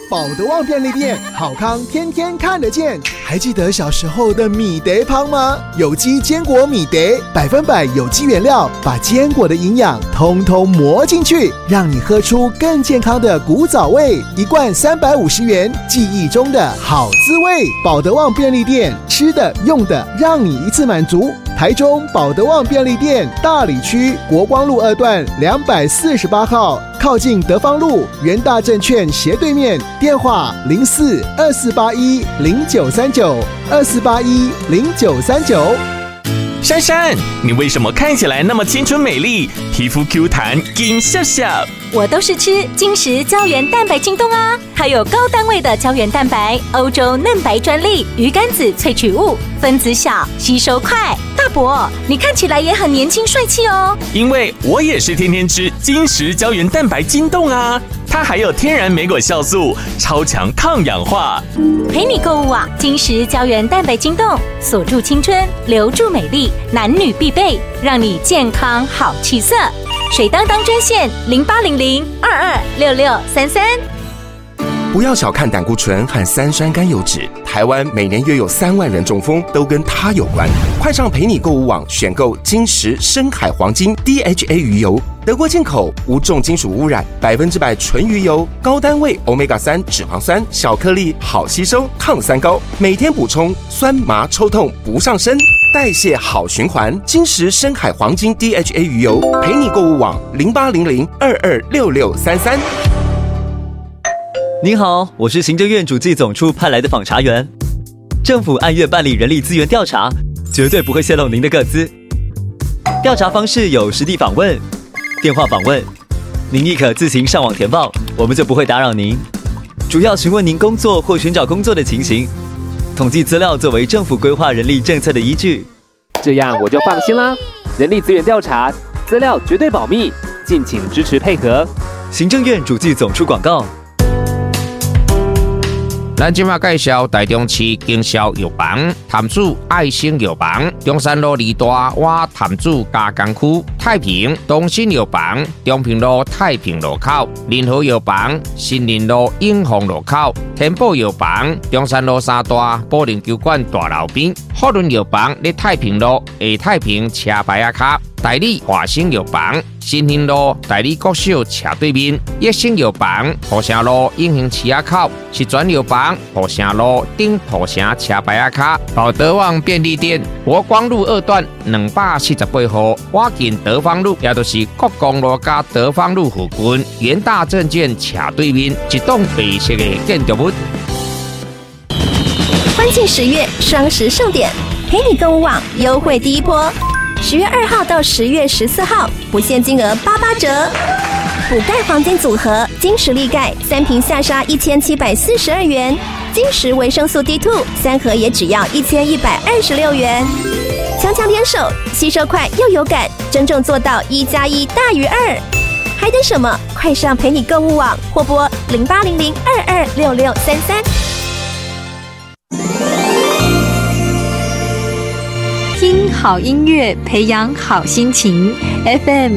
保德旺便利店，好康天天看得见。还记得小时候的米德汤吗？有机坚果米德，100%有机原料，把坚果的营养通通磨进去，让你喝出更健康的古早味。1罐350元，记忆中的好滋味。保德旺便利店，吃的用的让你一次满足。台中保德旺便利店大里区国光路2段248号，靠近德芳路元大证券斜对面，电话04-2481-0939，2481-0939。 珊珊，你为什么看起来那么清纯美丽，皮肤 Q 弹，金笑笑？ 我都是吃金石胶原蛋白京东啊，它有高单位的胶原蛋白，欧洲嫩白专利，鱼肝子萃取物，分子小，吸收快。大伯，你看起来也很年轻帅气哦。 因为我也是天天吃金石胶原蛋白京东啊，它还有天然莓果酵素，超强抗氧化。 陪你购物啊，金石胶原蛋白京东，锁住青春，留住美丽，男女必备，让你健康好气色。水当当专线0800-226633。 不要小看胆固醇和三酸甘油酯，台湾每年约有3万人中风，都跟它有关。快上陪你购物网选购金石深海黄金 DHA 鱼油，德国进口，无重金属污染，100%纯鱼油，高单位 Omega-3 脂肪酸，小颗粒，好吸收，抗三高，每天补充，酸麻抽痛不上身，代谢好循环。金石深海黄金 DHA 鱼油，陪你购物网0800-226633。 您好，我是行政院主计总处派来的访查员。政府按月办理人力资源调查，绝对不会泄露您的个资。调查方式有实地访问、电话访问，您亦可自行上网填报，我们就不会打扰您。主要询问您工作或寻找工作的情形，统计资料作为政府规划人力政策的依据。 这样我就放心啦。人力资源调查资料绝对保密，敬请支持配合。 行政院主计总处广告。 咱今麦介绍台中市经销药房潭子爱心药房，中山路2大洼潭子加工区，太平东新药房中平路太平路口，联合药房新林路永丰路口，天宝药房中山路3大保龄球馆大楼边，福伦药房在太平路下太平车牌仔卡，代理华兴药房新兴路代理国小斜对面，益生药房土城路永兴市仔口，是转药房土城路顶土城车牌仔卡，保德旺便利店国光路2段248号，我近德芳路，也就是国光路加德芳路附近，元大证券斜对面一栋白色的建筑物。 欢庆10月双十盛典，陪你购物网优惠第一波。10月2号到10月14号，不限金额88折。补钙黄金组合，金石力钙3瓶下杀1742元，金石维生素 D2 3盒也只要1126元。强强联手，吸收快又有感，真正做到1+1大于2。还等什么？快上陪你购物网或拨0800-226633。 听好音乐，培养好心情。FM